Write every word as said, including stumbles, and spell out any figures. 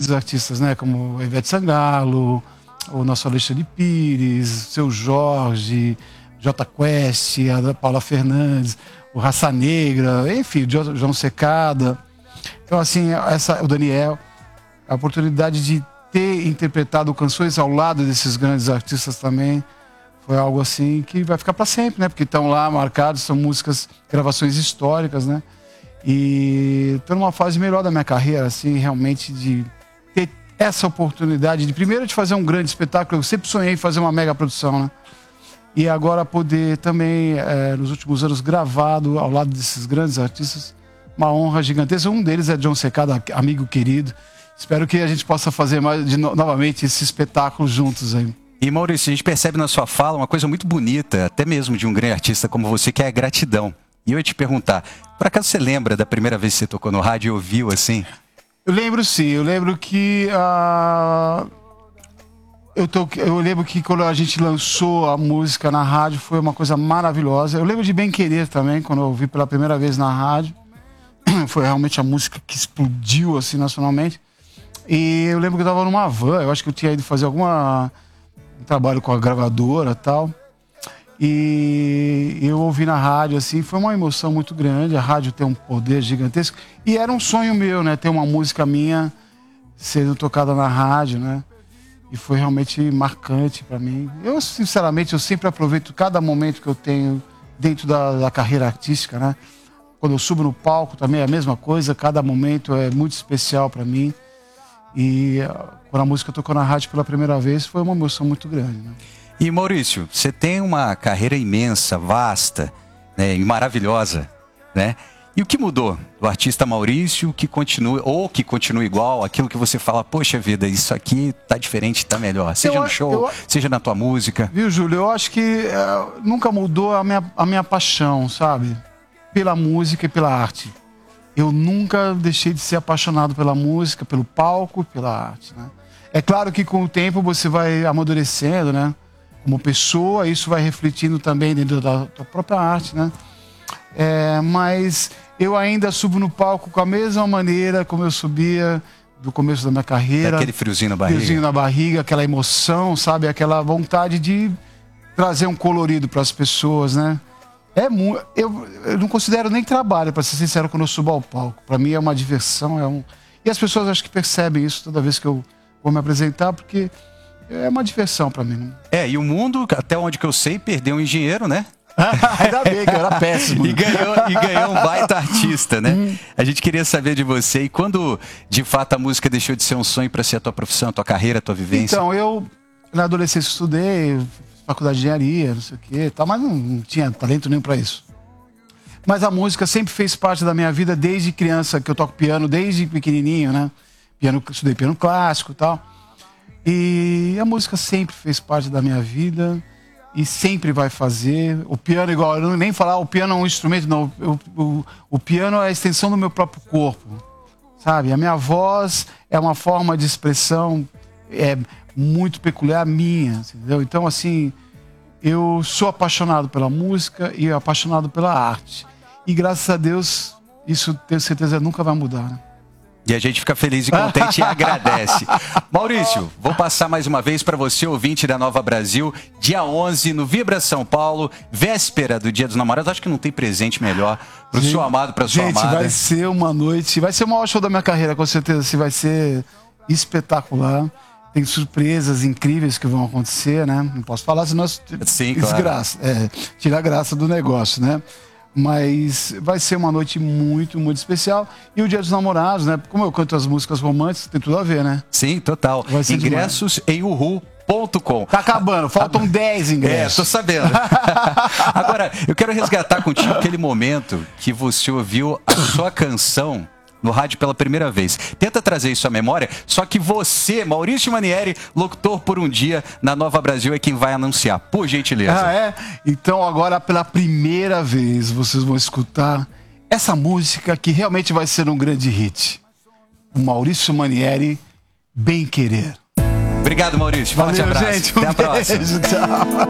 grandes artistas, né? Como Ivete Sangalo, o nosso Alexandre Pires, Seu Jorge, Jota Quest, a Paula Fernandes, o Raça Negra, enfim, o João Secada. Então, assim, essa, o Daniel, a oportunidade de ter interpretado canções ao lado desses grandes artistas também foi algo assim que vai ficar para sempre, né? Porque estão lá marcados, são músicas, gravações históricas, né? E estou numa fase melhor da minha carreira, assim, realmente de ter essa oportunidade de, primeiro, de fazer um grande espetáculo. Eu sempre sonhei em fazer uma mega produção, né? E agora poder também, é, nos últimos anos, gravado ao lado desses grandes artistas, uma honra gigantesca. Um deles é João Secada, amigo querido. Espero que a gente possa fazer mais de no, novamente esse espetáculo juntos aí. E Maurício, a gente percebe na sua fala uma coisa muito bonita, até mesmo de um grande artista como você, que é a gratidão. E eu ia te perguntar, por acaso você lembra da primeira vez que você tocou no rádio e ouviu assim? Eu lembro sim, eu lembro que... Uh, eu, to, eu lembro que quando a gente lançou a música na rádio foi uma coisa maravilhosa. Eu lembro de Bem Querer também, quando eu ouvi pela primeira vez na rádio. Foi realmente a música que explodiu assim nacionalmente. E eu lembro que eu estava numa van, eu acho que eu tinha ido fazer alguma um trabalho com a gravadora e tal. E eu ouvi na rádio, assim, foi uma emoção muito grande. A rádio tem um poder gigantesco. E era um sonho meu, né? Ter uma música minha sendo tocada na rádio, né? E foi realmente marcante para mim. Eu, sinceramente, eu sempre aproveito cada momento que eu tenho dentro da, da carreira artística, né? Quando eu subo no palco também é a mesma coisa. Cada momento é muito especial para mim. E quando a música tocou na rádio pela primeira vez, foi uma emoção muito grande, né? E Maurício, você tem uma carreira imensa, vasta, né, e maravilhosa, né? E o que mudou do artista Maurício que continua, ou que continua igual, aquilo que você fala, poxa vida, isso aqui tá diferente, tá melhor, seja eu, no show, eu, seja na tua música. Viu, Júlio, eu acho que uh, nunca mudou a minha, a minha paixão, sabe? Pela música e pela arte. Eu nunca deixei de ser apaixonado pela música, pelo palco e pela arte, né? É claro que com o tempo você vai amadurecendo, né? Como pessoa, isso vai refletindo também dentro da tua própria arte, né? É, mas eu ainda subo no palco com a mesma maneira como eu subia do começo da minha carreira. Aquele friozinho na barriga. Friozinho na barriga, aquela emoção, sabe? Aquela vontade de trazer um colorido para as pessoas, né? É mu eu, eu não considero nem trabalho, para ser sincero, quando eu subo ao palco. Para mim é uma diversão, é um... E as pessoas acho que percebem isso toda vez que eu vou me apresentar, porque é uma diversão para mim, né? É, e o mundo, até onde que eu sei, perdeu um engenheiro, né? Ainda bem que eu era péssimo. E ganhou, e ganhou um baita artista, né? Hum. A gente queria saber de você. E quando, de fato, a música deixou de ser um sonho para ser a tua profissão, a tua carreira, a tua vivência? Então, eu, na adolescência, estudei faculdade de engenharia, não sei o quê, tal, mas não, não tinha talento nenhum para isso. Mas a música sempre fez parte da minha vida desde criança, que eu toco piano desde pequenininho, né? Piano, estudei piano clássico e tal. E a música sempre fez parte da minha vida e sempre vai fazer. O piano, igual, eu não nem falar, o piano é um instrumento, não. O, o, o piano é a extensão do meu próprio corpo, sabe? A minha voz é uma forma de expressão é, muito peculiar minha, entendeu? Então, assim, eu sou apaixonado pela música e apaixonado pela arte. E, graças a Deus, isso, tenho certeza, nunca vai mudar, né? E a gente fica feliz e contente e agradece. Maurício, vou passar mais uma vez para você, ouvinte da Nova Brasil, dia onze, no Vibra São Paulo, véspera do Dia dos Namorados. Acho que não tem presente melhor para o seu amado, para sua gente, amada. Gente, vai ser uma noite, vai ser o maior show da minha carreira, com certeza. Assim, vai ser espetacular. Tem surpresas incríveis que vão acontecer, né? Não posso falar, senão Sim, desgraça, claro. é, tira a graça do negócio, né? Mas vai ser uma noite muito, muito especial. E o Dia dos Namorados, né? Como eu canto as músicas românticas, tem tudo a ver, né? Sim, total. Ingressos demais. Em uhu ponto com. Tá acabando, faltam dez ingressos. É, tô sabendo. Agora, eu quero resgatar contigo aquele momento que você ouviu a sua canção no rádio pela primeira vez. Tenta trazer isso à memória, só que você, Maurício Manieri, locutor por um dia na Nova Brasil, é quem vai anunciar, por gentileza. Ah, é? Então agora, pela primeira vez, vocês vão escutar essa música que realmente vai ser um grande hit. O Maurício Manieri, Bem Querer. Obrigado, Maurício. Forte Valeu, abraço. gente. Até Um a próxima. beijo, tchau.